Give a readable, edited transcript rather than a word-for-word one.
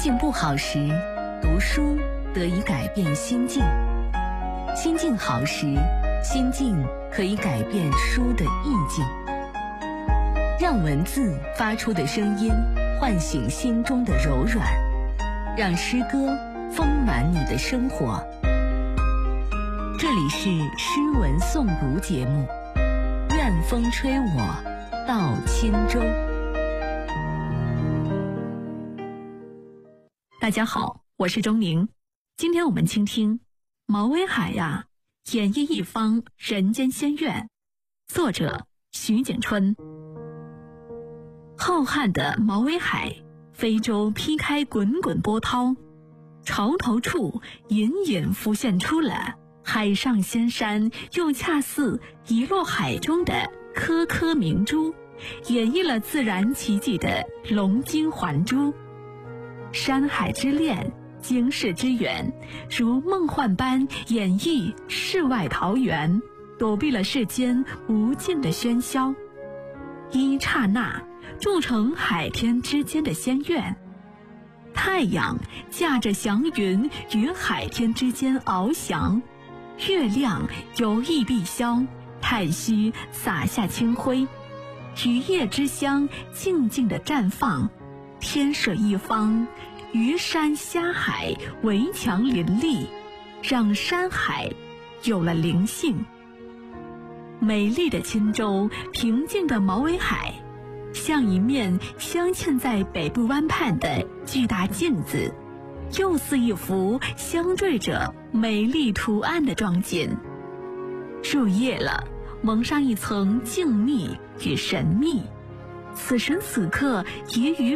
境不好时，读书得以改变心境；心境好时，心境可以改变书的意境。让文字发出的声音唤醒心中的柔软，让诗歌丰满你的生活。这里是诗文诵读节目，愿风吹我到轻舟。 大家好，我是钟宁。今天我们倾听毛维海呀，演绎一方人间仙苑，作者徐景春。浩瀚的毛维海，非洲劈开滚滚波涛，潮头处隐隐浮现出了海上仙山，又恰似遗落海中的颗颗明珠，演绎了自然奇迹的龙晶环珠。山海之恋，经世之远，如梦幻般演绎世外桃源，躲避了世间无尽的喧嚣。一刹那，铸成海天之间的仙苑。太阳驾着祥云于海天之间翱翔，月亮游弋碧霄，太虚洒下清辉，渔叶之乡静静地绽放。天水一方，鱼山虾海围墙林立，让山海有了灵性。美丽的钦州，平静的毛维海，像一面镶嵌在北部湾畔的巨大镜子，又似一幅镶缀着美丽图案的装景。入夜了，蒙上一层静谧与神秘。此时此刻，也与